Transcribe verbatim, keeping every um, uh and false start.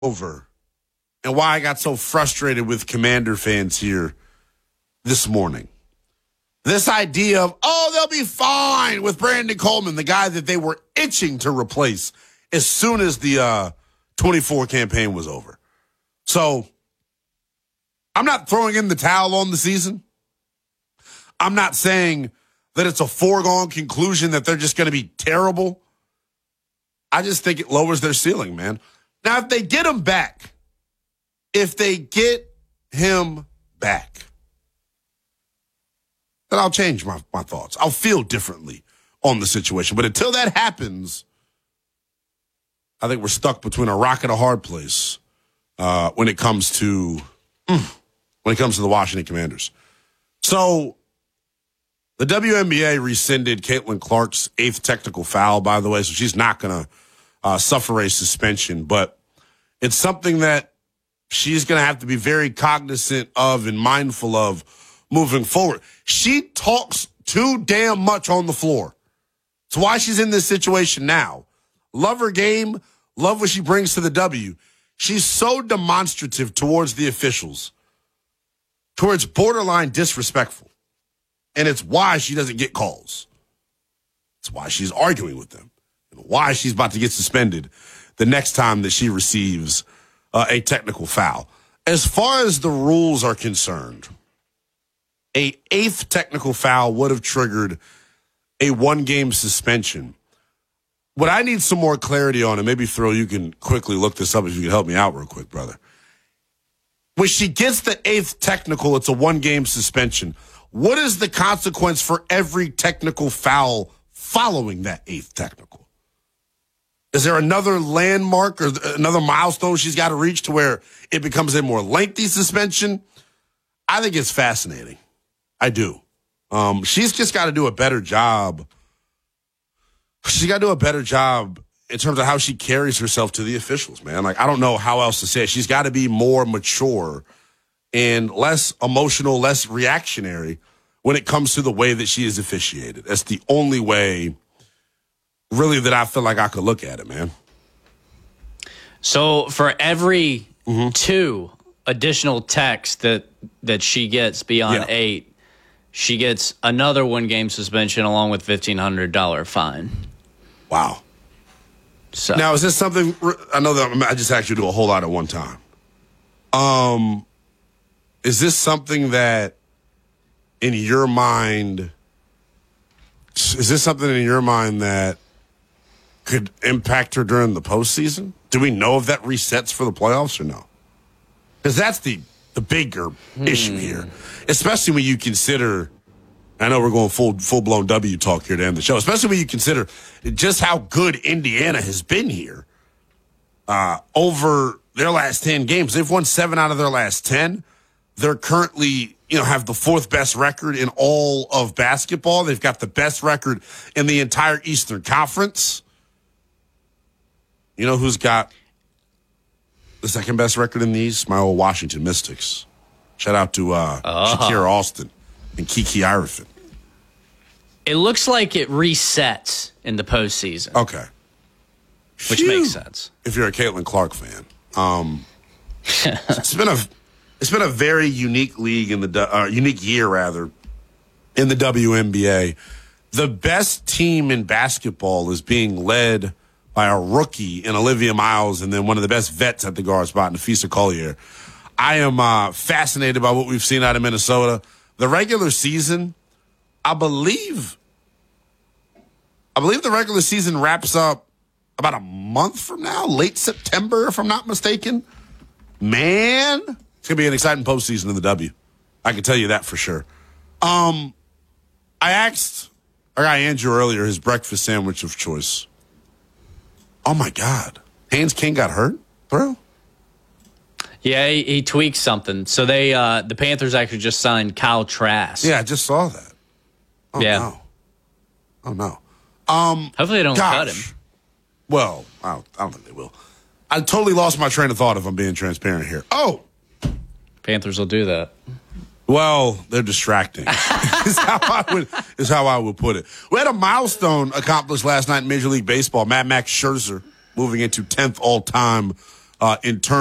over and why I got so frustrated with Commander fans here this morning. This idea of, oh, they'll be fine with Brandon Coleman, the guy that they were itching to replace as soon as the uh, twenty-four campaign was over. So I'm not throwing in the towel on the season. I'm not saying that it's a foregone conclusion that they're just going to be terrible. I just think it lowers their ceiling, man. Now, if they get him back, if they get him back, then I'll change my, my thoughts. I'll feel differently on the situation. But until that happens, I think we're stuck between a rock and a hard place uh, when it comes to mm, when it comes to the Washington Commanders. So the W N B A rescinded Caitlin Clark's eighth technical foul, by the way, so she's not going to uh, suffer a suspension. But it's something that she's going to have to be very cognizant of and mindful of moving forward. She talks too damn much on the floor. It's why she's in this situation now. Love her game. Love what she brings to the W. She's so demonstrative towards the officials, towards borderline disrespectful. And it's why she doesn't get calls. It's why she's arguing with them and why she's about to get suspended the next time that she receives uh, a technical foul. As far as the rules are concerned, a eighth technical foul would have triggered a one-game suspension. What I need some more clarity on, and maybe Throw, you can quickly look this up if you can help me out real quick, brother. When she gets the eighth technical, it's a one-game suspension. What is the consequence for every technical foul following that eighth technical? Is there another landmark or another milestone she's got to reach to where it becomes a more lengthy suspension? I think it's fascinating. I do. Um, she's just got to do a better job. She's got to do a better job in terms of how she carries herself to the officials, man. Like, I don't know how else to say it. She's got to be more mature and less emotional, less reactionary when it comes to the way that she is officiated. That's the only way, really, that I feel like I could look at it, man. So for every mm-hmm. two additional techs that, that she gets beyond yeah. eight, she gets another one-game suspension along with fifteen hundred dollars fine. Wow. So now, is this something, I know that I just asked you to do a whole lot at one time. Um, is this something that, in your mind, is this something in your mind that could impact her during the postseason? Do we know if that resets for the playoffs or no? Because that's the, the bigger hmm. issue here, especially when you consider, I know we're going full, full-blown W talk here to end the show, especially when you consider just how good Indiana has been here uh, over their last ten games. They've won seven out of their last ten. They're currently, you know, have the fourth best record in all of basketball. They've got the best record in the entire Eastern Conference. You know who's got the second best record in the East? My old Washington Mystics. Shout out to uh, uh-huh. Shakira Alston and Kiki Irefin. It looks like it resets in the postseason. Okay. Which Phew. makes sense. If you're a Caitlin Clark fan. Um, it's been a it's been a very unique league in the uh, unique year rather in the W N B A. The best team in basketball is being led by a rookie in Olivia Miles and then one of the best vets at the guard spot, Nafisa Collier. I am uh, fascinated by what we've seen out of Minnesota. The regular season, I believe, I believe the regular season wraps up about a month from now, late September, if I'm not mistaken. Man, it's going to be an exciting postseason in the W. I can tell you that for sure. Um, I asked our guy Andrew earlier his breakfast sandwich of choice. Oh, my God. Haynes King got hurt, bro? Yeah, he, he tweaked something. So they, uh, the Panthers actually just signed Kyle Trask. Yeah, I just saw that. Oh, yeah. no. Oh, no. Um, Hopefully they don't gosh. cut him. Well, I don't, I don't think they will. I totally lost my train of thought if I'm being transparent here. Oh! Panthers will do that. Well, they're distracting. is, how I would, is how I would put it. We had a milestone accomplished last night in Major League Baseball. Matt Max Scherzer moving into tenth all-time uh, in terms